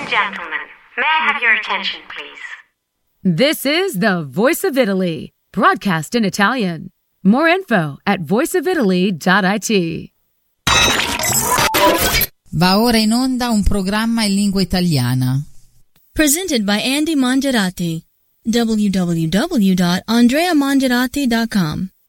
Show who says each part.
Speaker 1: gentlemen, may I have your attention, please?
Speaker 2: This is the Voice of Italy, broadcast in Italian. More info at voiceofitaly.it.
Speaker 3: Va ora in onda un programma in lingua italiana.
Speaker 4: Presented by Andy Mongerati. www.andreamongerati.com